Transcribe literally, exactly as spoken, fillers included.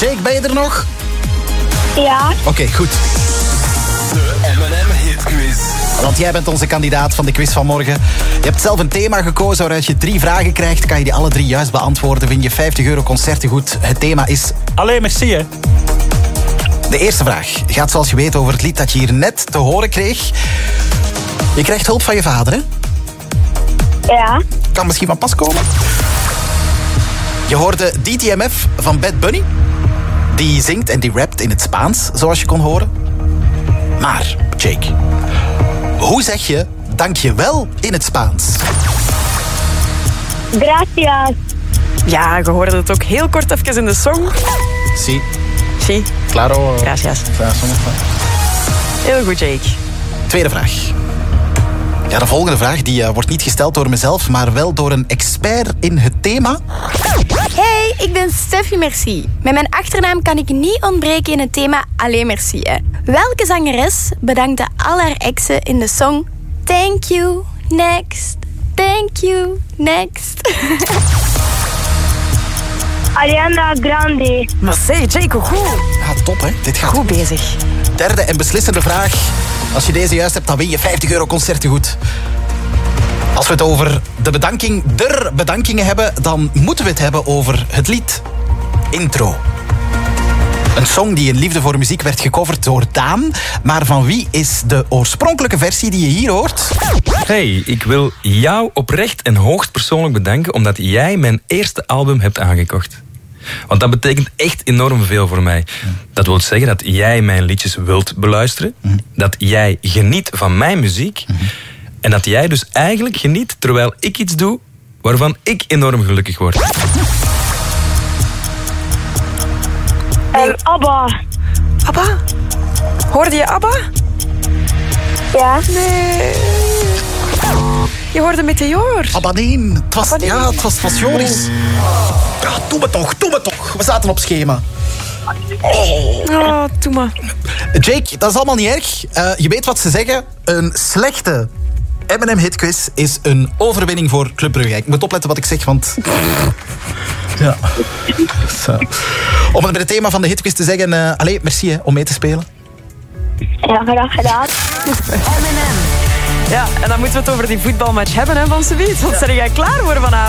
Jake, ben je er nog? Ja. Oké, okay, goed. De M en M Hitquiz. Want jij bent onze kandidaat van de quiz van morgen. Je hebt zelf een thema gekozen waaruit je drie vragen krijgt. Kan je die alle drie juist beantwoorden, win je vijftig euro concertengoed. Het thema is... Allee, merci, hè. De eerste vraag gaat zoals je weet over het lied dat je hier net te horen kreeg. Je krijgt hulp van je vader, hè? Ja. Kan misschien van pas komen. Je hoorde D T M F van Bad Bunny. Die zingt en die rapt in het Spaans, zoals je kon horen. Maar, Jake, hoe zeg je dankjewel in het Spaans? Gracias. Ja, je hoorde het ook heel kort even in de song. Sí. Sí. Claro. Gracias. Claro. Heel goed, Jake. Tweede vraag. Ja, de volgende vraag die, uh, wordt niet gesteld door mezelf, maar wel door een expert in het thema. Hey, ik ben Steffi Merci. Met mijn achternaam kan ik niet ontbreken in het thema Allee Merci. Hè. Welke zangeres bedankte al haar exen in de song Thank You, next, thank you, next? Ariana Grande. Maar zeg, Jake, hoe goed. Ja, top hè. Dit gaat Goed bezig. Derde en beslissende vraag. Als je deze juist hebt, dan win je vijftig euro concertengoed. Als we het over de bedanking der bedankingen hebben, dan moeten we het hebben over het lied Intro. Een song die in Liefde voor Muziek werd gecoverd door Daan. Maar van wie is de oorspronkelijke versie die je hier hoort? Hey, ik wil jou oprecht en hoogstpersoonlijk bedanken omdat jij mijn eerste album hebt aangekocht. Want dat betekent echt enorm veel voor mij. Dat wil zeggen dat jij mijn liedjes wilt beluisteren. Dat jij geniet van mijn muziek. En dat jij dus eigenlijk geniet terwijl ik iets doe waarvan ik enorm gelukkig word. En Abba. Abba? Hoorde je Abba? Ja. Nee. Je hoorde Meteor. Abba nee, het was, Abba nee. ja, het was, het was Joris. Ja, doe me toch, doe me toch. We zaten op schema. Oh, doe maar. Jake, dat is allemaal niet erg. Uh, je weet wat ze zeggen. Een slechte M en M hitquiz is een overwinning voor Club Brugge. Ik moet opletten wat ik zeg, want... Ja. Zo. Om het bij het thema van de hitquiz te zeggen... Uh, allee, merci hè, om mee te spelen. Ja, graag gedaan. M en M. Ja, en dan moeten we het over die voetbalmatch hebben hè, van zoiets. Want zijn jij klaar voor vanavond?